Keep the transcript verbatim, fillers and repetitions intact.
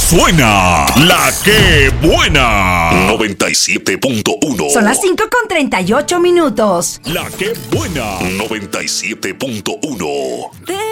suena La Que Buena. noventa y siete punto uno. Son las cinco con treinta y ocho minutos. La Que Buena. noventa y siete punto uno.